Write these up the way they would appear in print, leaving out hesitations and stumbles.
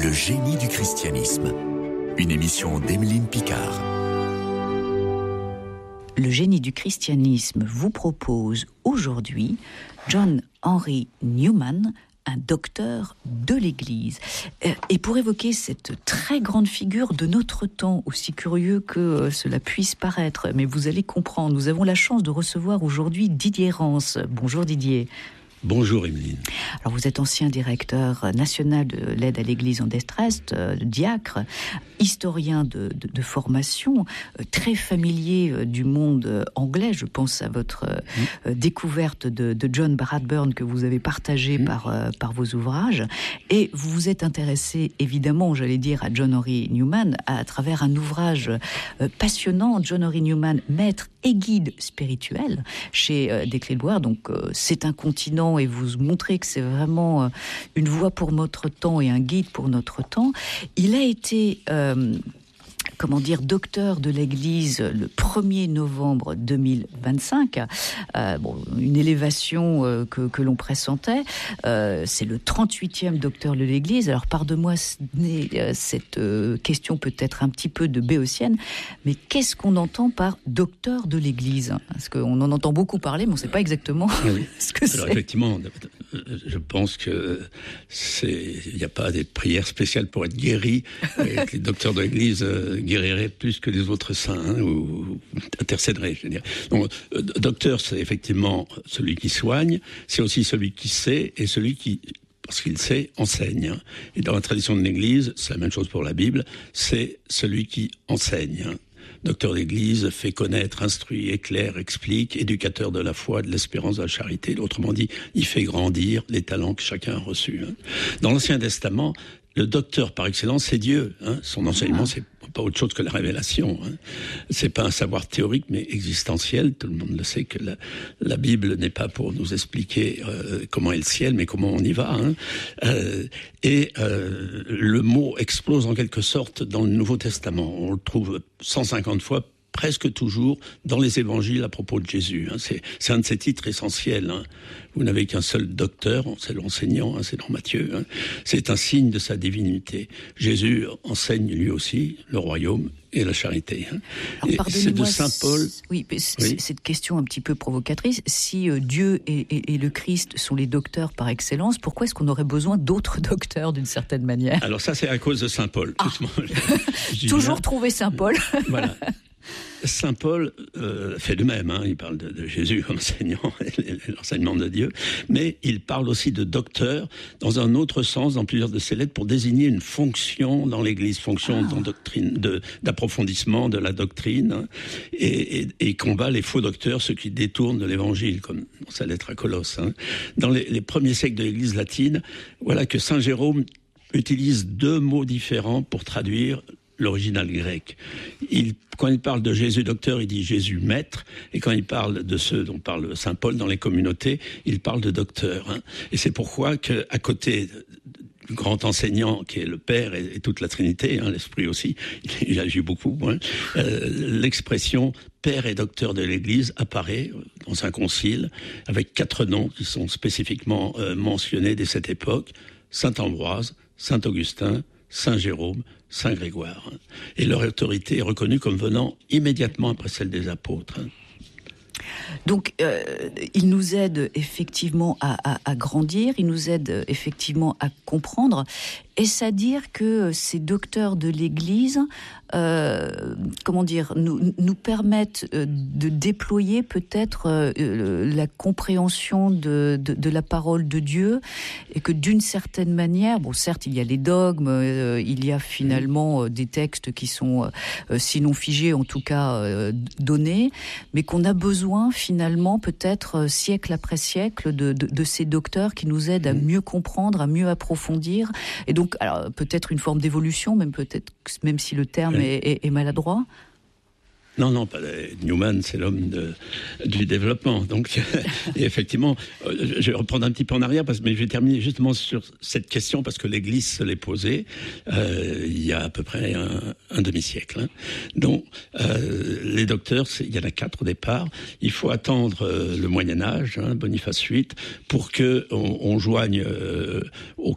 Le génie du christianisme. Une émission d'Emeline Picard. Le génie du christianisme vous propose aujourd'hui John Henry Newman, un docteur de l'Église. Et pour évoquer cette très grande figure de notre temps, aussi curieux que cela puisse paraître, mais vous allez comprendre, nous avons la chance de recevoir aujourd'hui Didier Rance. Bonjour Didier. Bonjour Emeline. Alors vous êtes ancien directeur national de l'aide à l'Église en détresse, diacre, historien de formation, très familier du monde anglais. Je pense à votre découverte de John Bradburn que vous avez partagé par vos ouvrages. Et vous vous êtes intéressé, évidemment, j'allais dire, à John Henry Newman à travers un ouvrage passionnant, John Henry Newman, maître et guide spirituel, chez Des Clés de Bois. Donc c'est un continent et vous montrez que c'est vraiment une voie pour notre temps et un guide pour notre temps. Il a été docteur de l'Église le 1er novembre 2025. Une élévation que l'on pressentait. C'est le 38e docteur de l'Église. Alors, pardonne-moi, cette question peut-être un petit peu de béotienne, mais qu'est-ce qu'on entend par docteur de l'Église ? Parce qu'on en entend beaucoup parler, mais on ne sait pas exactement ce que c'est. Alors, effectivement, je pense qu'il n'y a pas des prières spéciales pour être guéri, et que les docteurs de l'Église guériraient plus que les autres saints, ou intercéderaient, je veux dire. Donc, docteur, c'est effectivement celui qui soigne, c'est aussi celui qui sait, et celui qui, parce qu'il sait, enseigne. Et dans la tradition de l'Église, c'est la même chose pour la Bible, c'est celui qui enseigne. Docteur d'Église fait connaître, instruit, éclaire, explique, éducateur de la foi, de l'espérance, de la charité. Autrement dit, il fait grandir les talents que chacun a reçus. Dans l'Ancien Testament, le docteur par excellence, c'est Dieu. Son enseignement, c'est pas autre chose que la révélation. C'est pas un savoir théorique, mais existentiel. Tout le monde le sait que la Bible n'est pas pour nous expliquer comment est le ciel, mais comment on y va. Le mot explose en quelque sorte dans le Nouveau Testament. On le trouve 150 fois, presque toujours, dans les évangiles à propos de Jésus. C'est un de ses titres essentiels. Vous n'avez qu'un seul docteur, c'est l'enseignant, c'est dans Matthieu. C'est un signe de sa divinité. Jésus enseigne lui aussi le royaume et la charité. Alors, c'est de Saint Paul. Oui, cette question un petit peu provocatrice. Si Dieu et le Christ sont les docteurs par excellence, pourquoi est-ce qu'on aurait besoin d'autres docteurs d'une certaine manière ? Alors ça, c'est à cause de Saint Paul. Toujours trouver Saint Paul. Voilà. Saint Paul fait de même, il parle de Jésus comme enseignant, l'enseignement de Dieu, mais il parle aussi de docteur dans un autre sens, dans plusieurs de ses lettres, pour désigner une fonction dans l'Église, fonction d'approfondissement de la doctrine, et combat les faux docteurs, ceux qui détournent de l'Évangile, comme dans sa lettre à Colosse. Dans les premiers siècles de l'Église latine, voilà que Saint Jérôme utilise deux mots différents pour traduire l'original grec. Quand il parle de Jésus docteur, il dit Jésus maître, et quand il parle de ceux dont parle Saint Paul dans les communautés, il parle de docteur. Et c'est pourquoi qu'à côté du grand enseignant qui est le Père et toute la Trinité, l'Esprit aussi, il agit beaucoup, l'expression Père et docteur de l'Église apparaît dans un concile avec 4 noms qui sont spécifiquement mentionnés dès cette époque: Saint Ambroise, Saint Augustin, Saint Jérôme, Saint Grégoire. Et leur autorité est reconnue comme venant immédiatement après celle des apôtres. Donc, il nous aide effectivement à grandir, il nous aide effectivement à comprendre. Est-ce à dire que ces docteurs de l'Église, nous permettent de déployer peut-être la compréhension de la parole de Dieu, et que d'une certaine manière, certes il y a les dogmes, il y a finalement des textes qui sont sinon figés, en tout cas donnés, mais qu'on a besoin finalement peut-être siècle après siècle de ces docteurs qui nous aident à mieux comprendre, à mieux approfondir, et donc alors, peut-être une forme d'évolution, même si le terme est maladroit. Non, pas Newman, c'est l'homme du développement. Donc, et effectivement, je vais reprendre un petit peu en arrière, mais je vais terminer justement sur cette question, parce que l'Église se l'est posée il y a à peu près un demi-siècle. Hein. Donc, les docteurs, il y en a 4 au départ. Il faut attendre le Moyen-Âge, hein, Boniface VIII, pour qu'on joigne aux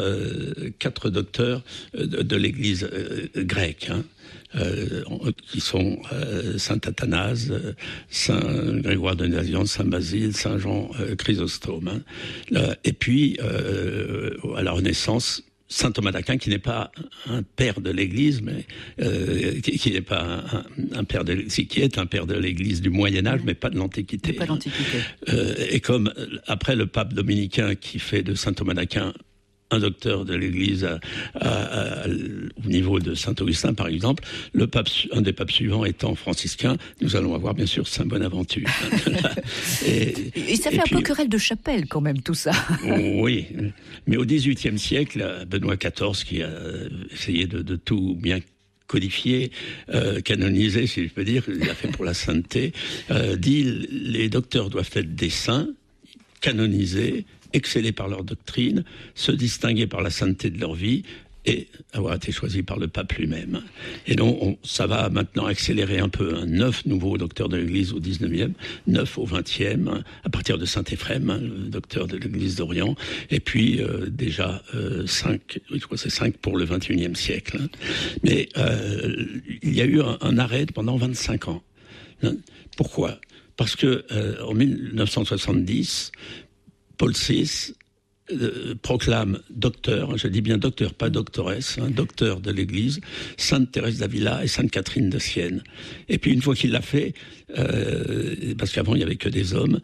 4 docteurs de l'Église grecque. Hein. Qui sont Saint Athanase, Saint Grégoire de Nazianze, Saint Basile, Saint Jean Chrysostome. Hein. Et puis, à la Renaissance, Saint Thomas d'Aquin, qui n'est pas un père de l'Église, mais qui n'est pas un père de l'Église, qui est un père de l'Église du Moyen Âge, mais pas de l'Antiquité. Pas l'Antiquité. Et comme après le pape dominicain qui fait de Saint Thomas d'Aquin un docteur de l'Église au niveau de Saint-Augustin, par exemple, un des papes suivants étant franciscain, nous allons avoir bien sûr Saint Bonaventure. et ça fait un peu querelle de chapelle quand même, tout ça. Oui, mais au XVIIIe siècle, Benoît XIV, qui a essayé de tout bien codifié, canonisé, si je peux dire, il l'a fait pour la sainteté, dit les docteurs doivent être des saints, canonisés, exceller par leur doctrine, se distinguer par la sainteté de leur vie et avoir été choisis par le pape lui-même. Et donc, ça va maintenant accélérer un peu. 9 nouveaux docteurs de l'Église au 19e, 9 au 20e, à partir de Saint-Éphrem, le docteur de l'Église d'Orient, et puis déjà 5, je crois que c'est 5 pour le 21e siècle. Hein. Mais il y a eu un arrêt pendant 25 ans. Hein. Pourquoi ? Parce que en 1970, Paul VI proclame docteur, je dis bien docteur, pas doctoresse, docteur de l'Église, Sainte Thérèse d'Avila et Sainte Catherine de Sienne. Et puis une fois qu'il l'a fait, parce qu'avant il n'y avait que des hommes,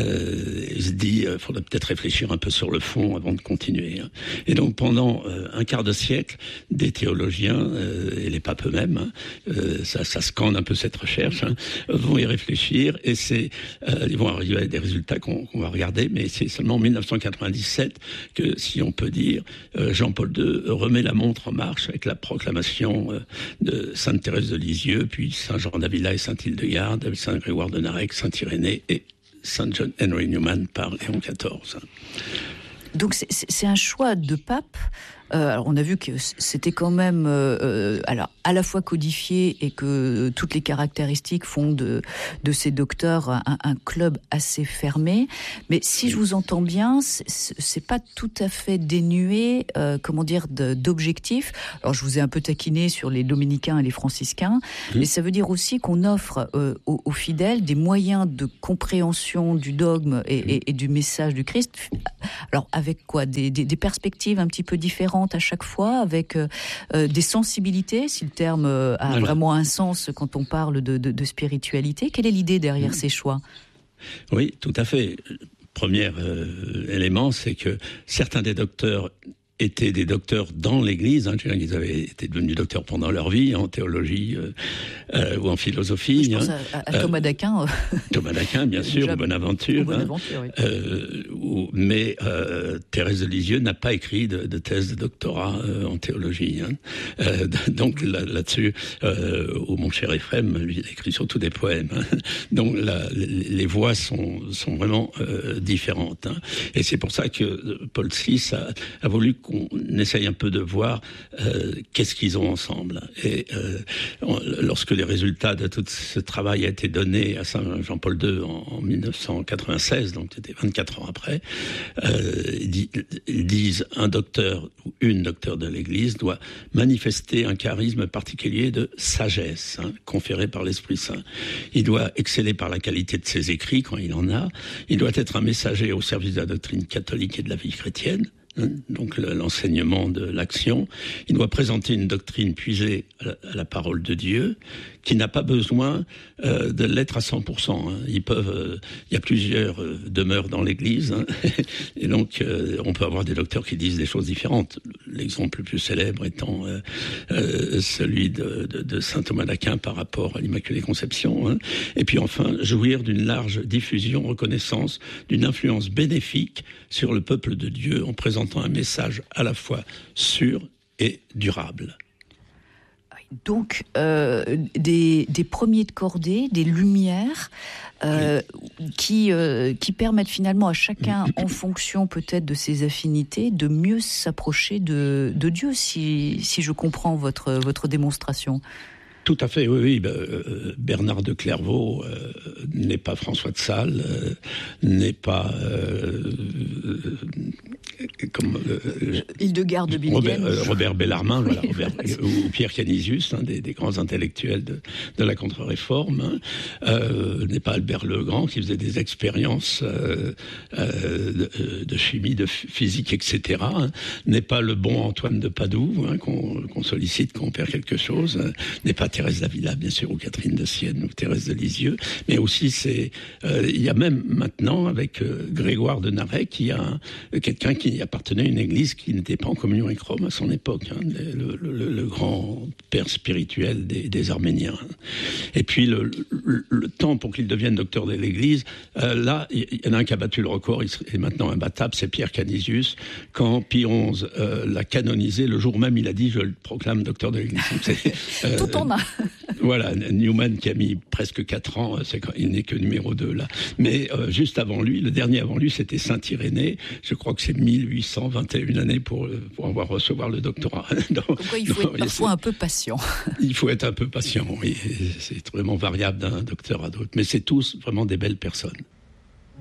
il se dit il faudrait peut-être réfléchir un peu sur le fond avant de continuer. Hein. Et donc pendant un quart de siècle, des théologiens et les papes eux-mêmes, ça scande un peu cette recherche, hein, vont y réfléchir et ils vont arriver à des résultats qu'on va regarder, mais c'est seulement en 1997 que, si on peut dire, Jean-Paul II remet la montre en marche avec la proclamation de Sainte Thérèse de Lisieux, puis Saint Jean d'Avila et Saint Hildegarde, Saint Grégoire de Narek, Saint Irénée et Saint John Henry Newman par Léon XIV. Donc c'est un choix de pape. Alors on a vu que c'était quand même alors à la fois codifié et que toutes les caractéristiques font de ces docteurs un club assez fermé. Mais si je vous entends bien, c'est pas tout à fait dénué, d'objectifs. Alors je vous ai un peu taquiné sur les dominicains et les franciscains, mais ça veut dire aussi qu'on offre aux fidèles des moyens de compréhension du dogme et du message du Christ. Alors avec quoi, des perspectives un petit peu différentes à chaque fois, avec des sensibilités, si le terme a vraiment un sens quand on parle de spiritualité. Quelle est l'idée derrière ces choix ? Oui, tout à fait. Premier élément, c'est que certains des docteurs étaient des docteurs dans l'Église, hein, ils avaient été devenus docteurs pendant leur vie, en théologie ou en philosophie. Je pense à Thomas d'Aquin. Thomas d'Aquin, bien sûr, ou Bonaventure. Oui. Mais Thérèse de Lisieux n'a pas écrit de thèse de doctorat en théologie. Hein. Donc là-dessus, mon cher Éphrem, lui, il a écrit surtout des poèmes. Hein. Donc les voix sont vraiment différentes. Hein. Et c'est pour ça que Paul VI a voulu qu'on essaye un peu de voir qu'est-ce qu'ils ont ensemble. Et lorsque les résultats de tout ce travail a été donné à Saint Jean-Paul II en 1996, donc c'était 24 ans après, ils disent un docteur ou une docteur de l'Église doit manifester un charisme particulier de sagesse, hein, conféré par l'Esprit Saint. Il doit exceller par la qualité de ses écrits quand il en a. Il doit être un messager au service de la doctrine catholique et de la vie chrétienne. Donc l'enseignement de l'action. Il doit présenter une doctrine puisée à la parole de Dieu, qui n'a pas besoin de l'être à 100%. Hein. Il y a plusieurs demeures dans l'Église, hein. Et donc on peut avoir des docteurs qui disent des choses différentes. L'exemple le plus célèbre étant celui de saint Thomas d'Aquin par rapport à l'Immaculée Conception. Hein. Et puis enfin, jouir d'une large diffusion, reconnaissance, d'une influence bénéfique sur le peuple de Dieu en présentant un message à la fois sûr et durable. Donc, des premiers de cordée, des lumières qui permettent finalement à chacun, en fonction peut-être de ses affinités, de mieux s'approcher de Dieu, si je comprends votre démonstration. Tout à fait, oui. Bernard de Clairvaux n'est pas François de Sales, n'est pas Hildegarde de Bingen, Robert Bellarmine, voilà, ou Pierre Canisius, des grands intellectuels de la Contre-Réforme, n'est pas Albert Legrand qui faisait des expériences de chimie, de physique, etc. N'est pas le bon Antoine de Padoue qu'on sollicite quand on perd quelque chose, n'est pas Thérèse d'Avila, bien sûr, ou Catherine de Sienne, ou Thérèse de Lisieux, mais aussi il y a même maintenant, avec Grégoire de Narey, qui a quelqu'un qui appartenait à une église qui n'était pas en communion avec Rome à son époque, le grand père spirituel des Arméniens. Et puis le temps pour qu'il devienne docteur de l'église, là, il y en a un qui a battu le record, il est maintenant imbattable, c'est Pierre Canisius. Quand Pie XI l'a canonisé, le jour même, il a dit « je le proclame docteur de l'église ». Tout en a. Voilà, Newman qui a mis presque 4 ans, il n'est que numéro 2 là. Mais juste avant lui, le dernier avant lui, c'était Saint Irénée. Je crois que c'est 1821 années pour recevoir le doctorat. Pourquoi il faut être parfois un peu patient. Il faut être un peu patient, oui. C'est vraiment variable d'un docteur à d'autres. Mais c'est tous vraiment des belles personnes.